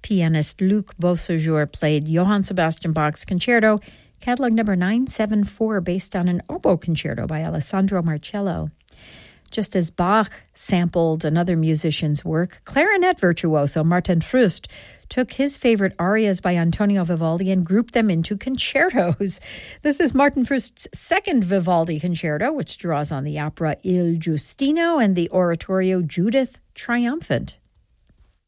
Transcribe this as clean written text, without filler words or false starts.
pianist Luc Beauséjour played Johann Sebastian Bach's Concerto, catalog number 974, based on an oboe concerto by Alessandro Marcello. Just as Bach sampled another musician's work, clarinet virtuoso Martin Frust took his favorite arias by Antonio Vivaldi and grouped them into concertos. This is Martin Frust's second Vivaldi concerto, which draws on the opera Il Giustino and the oratorio Judith Triumphant.